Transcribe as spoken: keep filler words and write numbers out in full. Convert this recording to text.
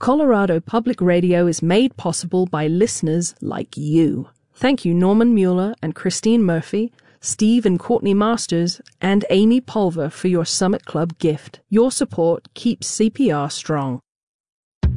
Colorado Public Radio is made possible by listeners like you. Thank you Norman Mueller and Christine Murphy, Steve and Courtney Masters, and Amy Pulver for your Summit Club gift. Your support keeps C P R strong.